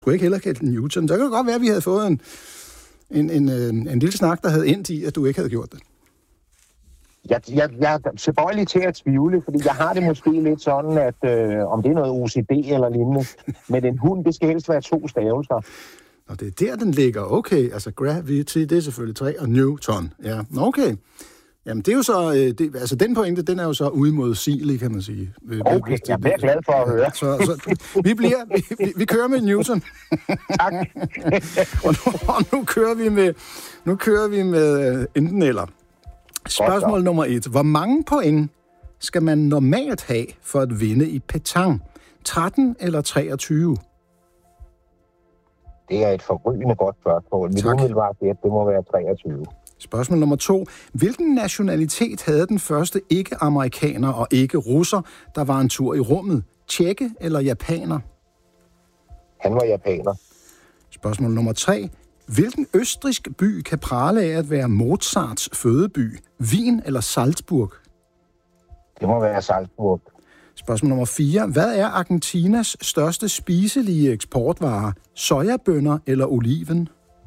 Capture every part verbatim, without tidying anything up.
Skulle ikke heller kalde den Newton. Så kan det godt være, at vi havde fået en, en, en, en, en lille snak, der havde endt i, at du ikke havde gjort det. Jeg, jeg, jeg er tilbøjelig til at tvivle, fordi jeg har det måske lidt sådan, at øh, om det er noget O C D eller lignende, men en hund, det skal helst være to stavelser. Og det er der, den ligger. Okay, altså gravity, det er selvfølgelig tre, og Newton. Ja, okay. Jamen, det er jo så, det, altså den pointe, den er jo så udmodsigelig, kan man sige. Okay, jeg bliver glad for at høre. Så, så vi bliver, vi, vi, vi kører med Newton. Tak. og, nu, og nu kører vi med, nu kører vi med uh, enten eller. Spørgsmål nummer et. Hvor mange point skal man normalt have for at vinde i petang? tretten eller treogtyve? Det er et forrygende godt spørgsmål. Mit umiddelbart det, det må være treogtyve. Spørgsmål nummer to. Hvilken nationalitet havde den første ikke-amerikaner og ikke-russer, der var en tur i rummet? Tjekke eller japaner? Han var japaner. Spørgsmål nummer tre. Hvilken østrigsk by kan prale af at være Mozarts fødeby? Wien eller Salzburg? Det må være Salzburg. Spørgsmål nummer fire. Hvad er Argentinas største spiselige eksportvare? Sojabønner eller oliven?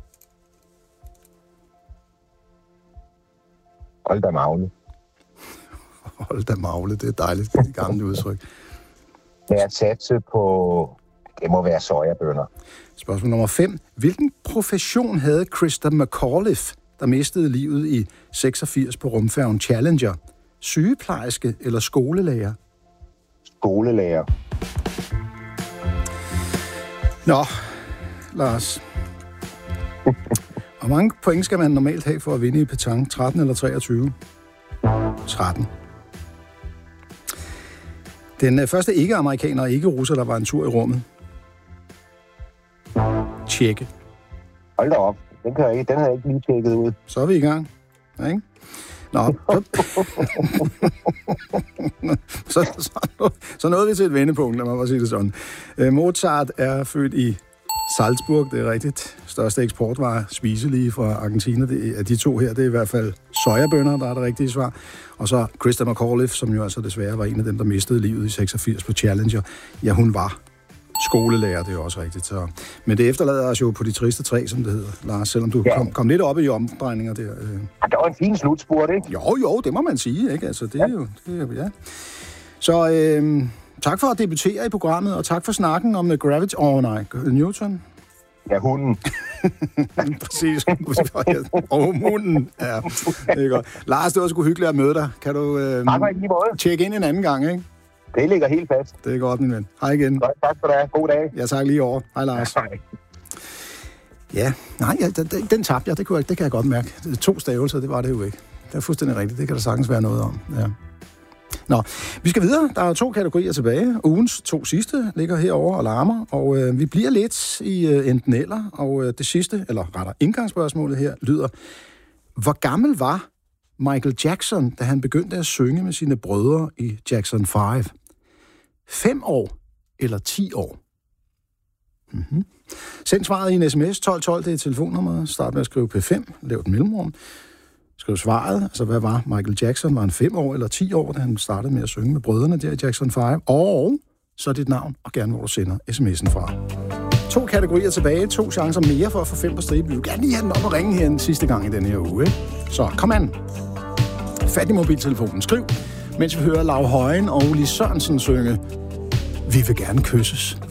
Hold da magle. Hold da magle, det er dejligt, det gamle udtryk. Jeg er satse på, det må være sojabønner. Spørgsmål nummer fem. Hvilken profession havde Christa McAuliffe, der mistede livet i seksogfirs på rumfærgen Challenger? Sygeplejerske eller skolelærer? Skolelærer. Nå, Lars. Hvor mange point skal man normalt have for at vinde i petang? tretten eller treogtyve? tretten. Den første ikke-amerikaner og ikke-russer, der var en tur i rummet. Tjekke. Hold da op. Den, kan jeg ikke, den har jeg ikke lige tjekket ud. Så er vi i gang. Ja, ikke? Nå, så, så, så, så nåede vi til et vendepunkt, lad mig bare sige det sådan. Mozart er født i Salzburg, det er rigtigt. Største eksportvare, spiselige fra Argentina. Det er de to her, det er i hvert fald sojabønner, der er det rigtige svar. Og så Christa McAuliffe, som jo altså desværre var en af dem, der mistede livet i seksogfirs på Challenger. Ja, hun var skolelærer, det er også rigtigt. Så. Men det efterlader os jo på de triste tre, som det hedder, Lars, selvom du ja. kom, kom lidt op i omdrejninger der. Øh. Ja, det var en fin slutspurt, ikke? Jo, jo, det må man sige, ikke? Altså, det er ja. jo, det er, ja. Så øh, tak for at debutere i programmet, og tak for snakken om The Gravity. Åh oh, nej, Newton. Ja, hunden. Præcis. Og hunden. Ja, det er godt. Lars, det var sgu hyggeligt at møde dig. Kan du øh, tjekke ind en anden gang, ikke? Det ligger helt fast. Det er godt, min ven. Hej igen. Godt, tak for det. God dag. Ja, tak lige over. Hej, Lars. Hej. Ja, nej, ja, den, den tabte jeg. Det, kunne jeg, det kan jeg godt mærke. To stavelser, det var det jo ikke. Det er fuldstændig rigtigt. Det kan der sagtens være noget om. Ja. Nå, vi skal videre. Der er to kategorier tilbage. Ugens to sidste ligger herovre og larmer, og øh, vi bliver lidt i øh, enten eller, og øh, det sidste, eller rettere indgangsspørgsmålet her, lyder: hvor gammel var Michael Jackson, da han begyndte at synge med sine brødre i Jackson fem? Fem år eller ti år? Mm-hmm. Send svaret i en sms. tolv tolv, det er telefonnummeret. Start med at skrive P fem, lav et mellemrum. Skriv svaret, altså hvad var Michael Jackson? Var han fem år eller ti år, da han startede med at synge med brødrene der i Jackson fem? Og så dit navn, og gerne hvor du sender sms'en fra. To kategorier tilbage, to chancer mere for at få fem på stribe. Vi vil gerne lige have den op og ringe her den sidste gang i denne her uge. Ikke? Så kom an. Fat i mobiltelefonen. Skriv, mens vi hører Lav Højen og Lis Sørensen synge Vi vil gerne kysses.